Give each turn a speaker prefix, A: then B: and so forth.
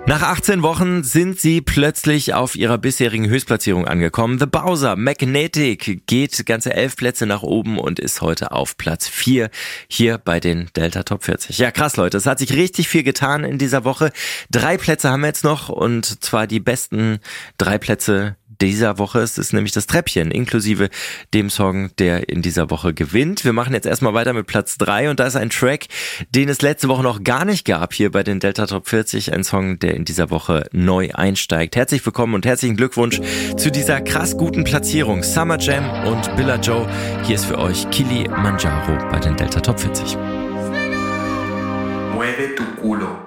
A: Nach 18 Wochen sind sie plötzlich auf ihrer bisherigen Höchstplatzierung angekommen. The Bowser, Magnetic, geht ganze 11 Plätze nach oben und ist heute auf Platz 4 hier bei den Delta Top 40. Ja, krass, Leute, es hat sich richtig viel getan in dieser Woche. 3 Plätze haben wir jetzt noch und zwar die besten 3 Plätze dieser Woche. Es ist nämlich das Treppchen, inklusive dem Song, der in dieser Woche gewinnt. Wir machen jetzt erstmal weiter mit Platz 3 und da ist ein Track, den es letzte Woche noch gar nicht gab hier bei den Delta Top 40. Ein Song, der in dieser Woche neu einsteigt. Herzlich willkommen und herzlichen Glückwunsch zu dieser krass guten Platzierung. Summer Jam und Billa Joe. Hier ist für euch Kilimanjaro bei den Delta Top 40.
B: Mueve tu culo.